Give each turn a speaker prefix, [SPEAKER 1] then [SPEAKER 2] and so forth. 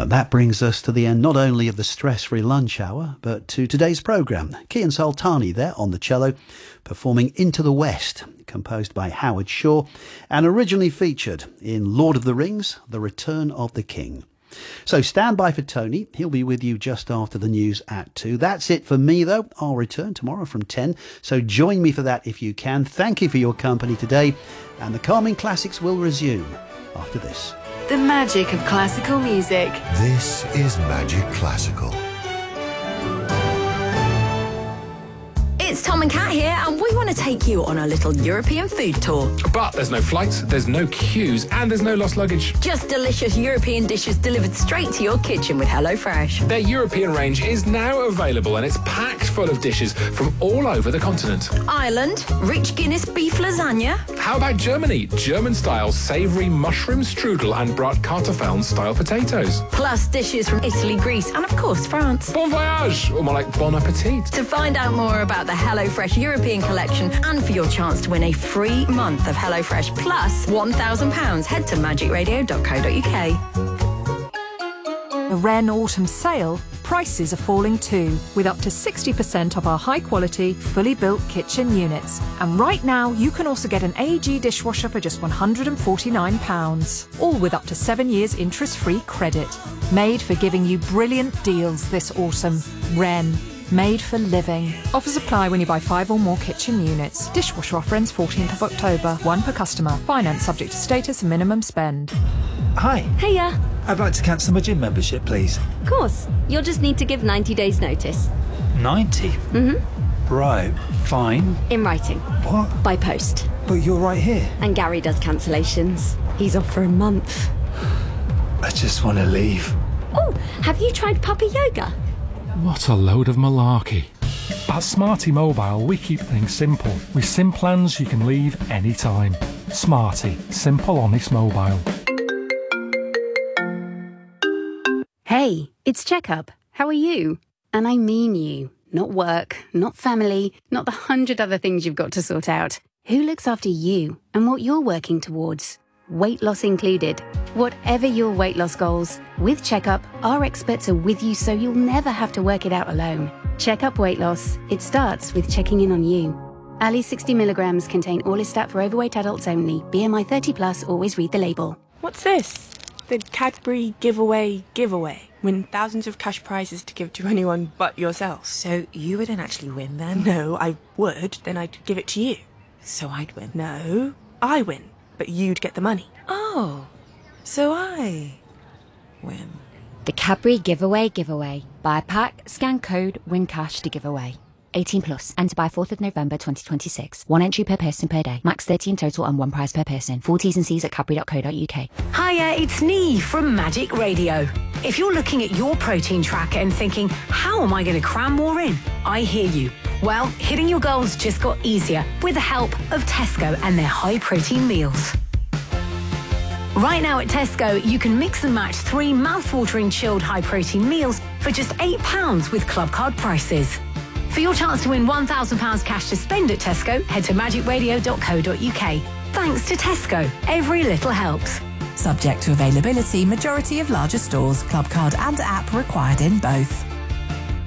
[SPEAKER 1] That brings us to the end not only of the stress-free lunch hour, but to today's programme. Kian Sultani there on the cello, performing Into the West, composed by Howard Shaw, and originally featured in Lord of the Rings, The Return of the King. So stand by for Tony. He'll be with you just after the news at 2. That's it for me, though. I'll return tomorrow from 10, so join me for that if you can. Thank you for your company today, and the Calming Classics will resume after this.
[SPEAKER 2] The magic of classical music.
[SPEAKER 3] This is Magic Classical.
[SPEAKER 4] It's Tom and Kat here, and we want to take you on a little European food tour.
[SPEAKER 5] But there's no flights, there's no queues, and there's no lost luggage.
[SPEAKER 4] Just delicious European dishes delivered straight to your kitchen with HelloFresh.
[SPEAKER 5] Their European range is now available, and it's packed full of dishes from all over the continent.
[SPEAKER 4] Ireland, rich Guinness beef lasagna.
[SPEAKER 5] How about Germany? German-style savoury mushroom strudel and bratkartoffeln-style potatoes.
[SPEAKER 4] Plus dishes from Italy, Greece, and of course France.
[SPEAKER 5] Bon voyage, or more like bon appetit.
[SPEAKER 4] To find out more about the HelloFresh European collection and for your chance to win a free month of HelloFresh plus £1,000, head to magicradio.co.uk.
[SPEAKER 6] The Wren Autumn Sale, prices are falling too, with up to 60% off our high-quality, fully built kitchen units. And right now, you can also get an AEG dishwasher for just £149, all with up to 7 years interest-free credit. Made for giving you brilliant deals this autumn. Wren. Made for living. Offers apply when you buy 5 or more kitchen units. Dishwasher offer ends 14th of October. 1 per customer. Finance subject to status and minimum spend.
[SPEAKER 7] Hi.
[SPEAKER 8] Hiya.
[SPEAKER 7] I'd like to cancel my gym membership, please.
[SPEAKER 8] Of course. You'll just need to give 90 days notice.
[SPEAKER 7] 90?
[SPEAKER 8] Mm-hmm.
[SPEAKER 7] Right, fine.
[SPEAKER 8] In writing.
[SPEAKER 7] What?
[SPEAKER 8] By post.
[SPEAKER 7] But you're right here.
[SPEAKER 8] And Gary does cancellations. He's off for a month.
[SPEAKER 7] I just want to leave.
[SPEAKER 8] Oh, have you tried puppy yoga?
[SPEAKER 9] What a load of malarkey. At Smarty Mobile, we keep things simple. With SIM plans you can leave anytime. Smarty. Simple, honest mobile.
[SPEAKER 10] Hey, it's Checkup. How are you? And I mean you. Not work, not family, not the 100 other things you've got to sort out. Who looks after you and what you're working towards? Weight loss included. Whatever your weight loss goals, with Checkup, our experts are with you so you'll never have to work it out alone. Checkup Weight Loss. It starts with checking in on you. Ali 60 milligrams contain Orlistat for overweight adults only. BMI 30 plus, always read the label.
[SPEAKER 11] What's this? The Cadbury giveaway. Win thousands of cash prizes to give to anyone but yourself.
[SPEAKER 12] So you wouldn't actually win then?
[SPEAKER 11] No, I would. Then I'd give it to you.
[SPEAKER 12] So I'd win?
[SPEAKER 11] No, I win. But you'd get the money.
[SPEAKER 12] Oh, so I win.
[SPEAKER 13] The Cadbury giveaway. Buy a pack, scan code, win cash to give away. 18 plus. Enter by 4th of November 2026. 1 entry per person per day. Max 30 in total and 1 prize per person. Full T's and C's at cadbury.co.uk.
[SPEAKER 4] Hiya, it's Neve from Magic Radio. If you're looking at your protein tracker and thinking, how am I going to cram more in? I hear you. Well, hitting your goals just got easier with the help of Tesco and their high protein meals. Right now at Tesco, you can mix and match 3 mouth-watering chilled high-protein meals for just £8 with club card prices. For your chance to win £1,000 cash to spend at Tesco, head to magicradio.co.uk. Thanks to Tesco, every little helps.
[SPEAKER 14] Subject to availability, majority of larger stores, club card and app required in both.